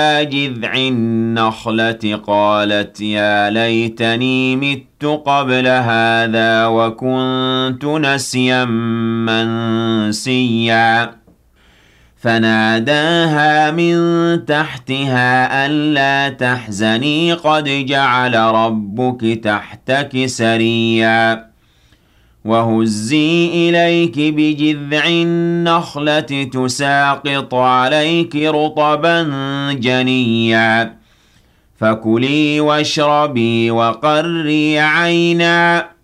جذع النخلة قالت يا ليتني مت قبل هذا وكنت نسيا منسيا فناداها من تحتها ألا تحزني قد جعل ربك تحتك سريا وهزي إليك بجذع النخلة تساقط عليك رطبا جنيا فكلي واشربي وقري عينا